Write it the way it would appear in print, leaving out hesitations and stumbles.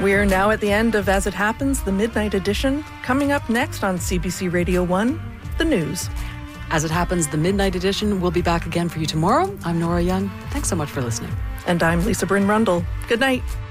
We're now at the end of As It Happens, the Midnight Edition. Coming up next on CBC Radio 1, the news. As It Happens, the Midnight Edition will be back again for you tomorrow. I'm Nora Young. Thanks so much for listening. And I'm Lisa Bryn Rundle. Good night.